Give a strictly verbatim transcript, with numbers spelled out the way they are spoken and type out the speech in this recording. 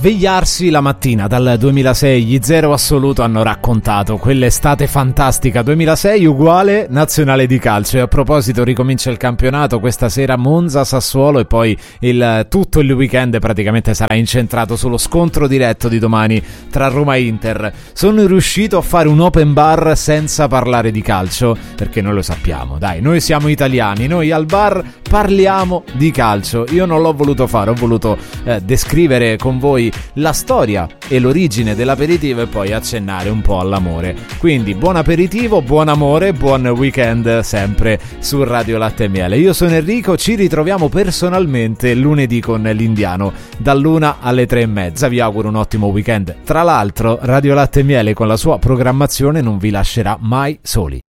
svegliarsi la mattina dal duemilasei. Gli Zero Assoluto hanno raccontato quell'estate fantastica. Duemilasei uguale nazionale di calcio. E a proposito, ricomincia il campionato questa sera, Monza, Sassuolo, e poi il, tutto il weekend praticamente sarà incentrato sullo scontro diretto di domani tra Roma e Inter. Sono riuscito a fare un open bar senza parlare di calcio, perché noi lo sappiamo, dai, noi siamo italiani, noi al bar parliamo di calcio. Io non l'ho voluto fare, ho voluto eh, descrivere con voi la storia e l'origine dell'aperitivo e poi accennare un po' all'amore. Quindi buon aperitivo, buon amore, buon weekend sempre su Radio Latte e Miele. Io sono Enrico, ci ritroviamo personalmente lunedì con l'Indiano dall'una alle tre e mezza. Vi auguro un ottimo weekend. Tra l'altro Radio Latte e Miele con la sua programmazione non vi lascerà mai soli.